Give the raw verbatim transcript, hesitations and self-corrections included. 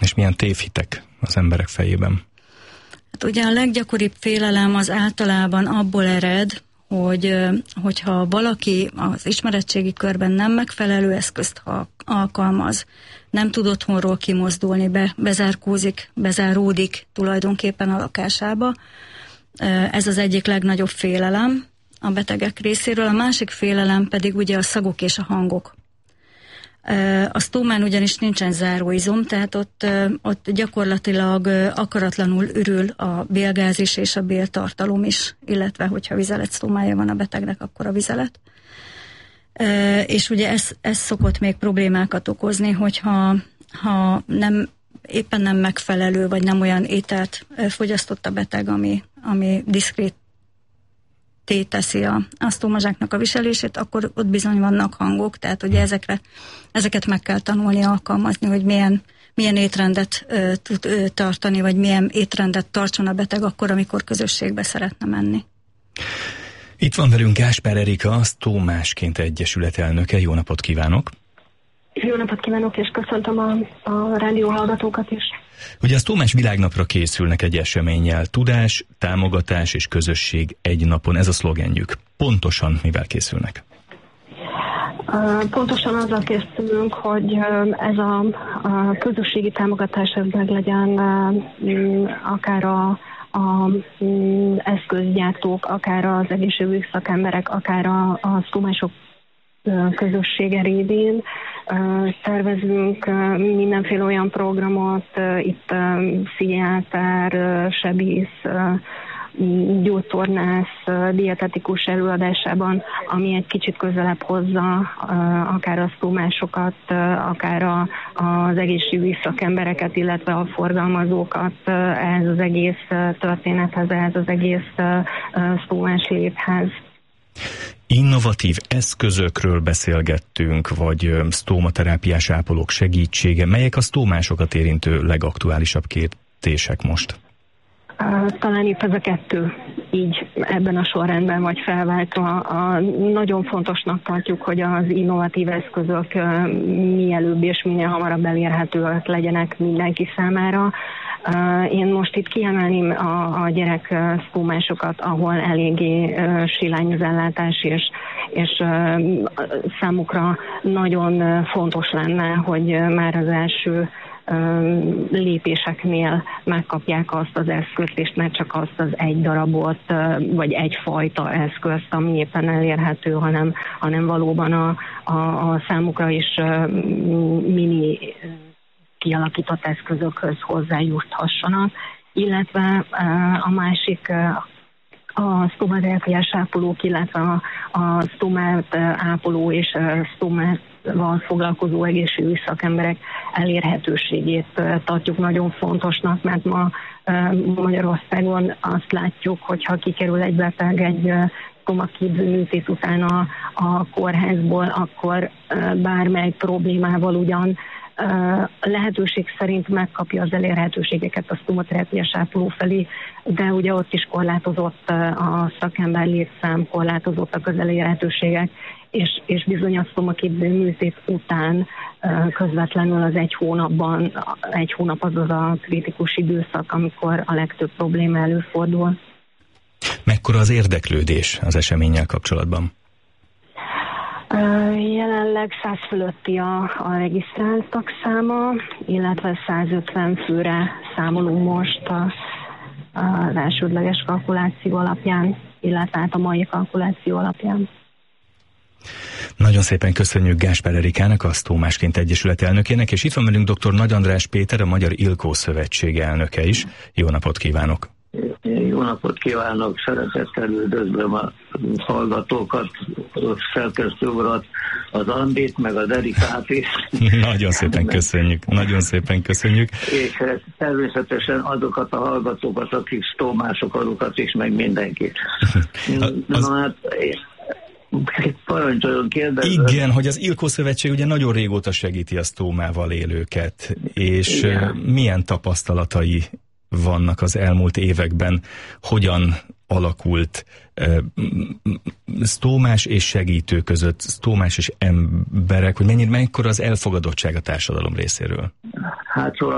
és milyen tévhitek az emberek fejében? Hát ugye a leggyakoribb félelem az általában abból ered, hogy hogyha valaki az ismeretségi körben nem megfelelő eszközt alkalmaz, nem tud otthonról kimozdulni, be, bezárkózik, bezáródik tulajdonképpen a lakásába. Ez az egyik legnagyobb félelem a betegek részéről. A másik félelem pedig ugye a szagok és a hangok. A sztómán ugyanis nincsen záróizom, tehát ott, ott gyakorlatilag akaratlanul ürül a bélgázis és a béltartalom is, illetve hogyha vizeletsztómája van a betegnek, akkor a vizelet. És ugye ez, ez szokott még problémákat okozni, hogyha ha nem, éppen nem megfelelő, vagy nem olyan ételt fogyasztott a beteg, ami, ami diszkrét teszi a, a sztómazsáknak a viselését, akkor ott bizony vannak hangok, tehát ugye ezekre, ezeket meg kell tanulni, alkalmazni, hogy milyen, milyen étrendet ö, tud ö, tartani, vagy milyen étrendet tartson a beteg akkor, amikor közösségbe szeretne menni. Itt van velünk Gáspár Erika, a Sztómásként Egyesület elnöke. Jó napot kívánok! Jó napot kívánok, és köszöntöm a, a rádióhallgatókat is. Ugye a Sztómás világnapra készülnek egy eseménnyel. Tudás, támogatás és közösség egy napon. Ez a szlogenjük. Pontosan mivel készülnek? Pontosan azzal készülünk, hogy ez a, a közösségi támogatás ez meg legyen akár a a eszközgyártók, akár az egészségügyi szakemberek, akár a, a sztómások közössége révén. Tervezünk mindenféle olyan programot, itt pszichiáter, sebész, gyógytornász, dietetikus előadásában, ami egy kicsit közelebb hozza akár a sztómásokat, akár a, az egészségügyi szakembereket, illetve a forgalmazókat ehhez az egész történethez, ehhez az egész sztómás léthez. Innovatív eszközökről beszélgettünk, vagy sztómaterápiás ápolók segítsége. Melyek a sztómásokat érintő legaktuálisabb kérdések most? Talán itt ez a kettő így ebben a sorrendben vagy felváltva. A, nagyon fontosnak tartjuk, hogy az innovatív eszközök mielőbb és minél hamarabb elérhetőek legyenek mindenki számára. Én most itt kiemelném a, a gyerek sztómásokat, ahol eléggé silány az ellátás, és, és számukra nagyon fontos lenne, hogy már az első lépéseknél megkapják azt az eszközt, és ne csak azt az egy darabot, vagy egyfajta eszközt, ami éppen elérhető, hanem, hanem valóban a, a, a számukra is mini kialakított eszközökhöz hozzájuthassanak, illetve a másik a sztómaterápiás ápolók, illetve a, a sztómát ápoló és sztómával foglalkozó egészségügyi szakemberek elérhetőségét tartjuk nagyon fontosnak, mert ma Magyarországon azt látjuk, hogyha kikerül egy beteg egy sztomakígyző műtét után a, a kórházból, akkor bármely problémával ugyan lehetőség szerint megkapja az elérhetőségeket a sztómaterápiás ápoló felé, de ugye ott is korlátozott a szakember létszám, korlátozottak az elérhetőségek, és, és bizony a sztomakígyző műtét után közvetlenül az egy hónapban, egy hónap az az a kritikus időszak, amikor a legtöbb probléma előfordul. Mekkora az érdeklődés az eseménnyel kapcsolatban? Jelenleg száz fölötti a, a regisztráltak száma, illetve százötven főre számolunk most a, az elsődleges kalkuláció alapján, illetve hát a mai kalkuláció alapján. Nagyon szépen köszönjük Gáspár Erikának, a Sztómásként Egyesület elnökének, és itt van velünk dr. Nagy András Péter, a Magyar Ilkó Szövetség elnöke is. Jó napot kívánok! Jó napot kívánok, szeretettel üdvözlöm a hallgatókat, a szerkesztő urat, az Andit, meg az Erikát is. Nagyon szépen köszönjük, nagyon szépen köszönjük. És természetesen azokat a hallgatókat, akik sztómások, azokat is, meg mindenkit. Az... Na hát... Parancsoljon, kérdezve. Igen, hogy az Ilkó Szövetség ugye nagyon régóta segíti a sztómával élőket, és igen, milyen tapasztalatai vannak az elmúlt években, hogyan alakult uh, sztómás és segítő között, sztómás és emberek, hogy mennyire, mekkora az elfogadottság a társadalom részéről? Hát szóval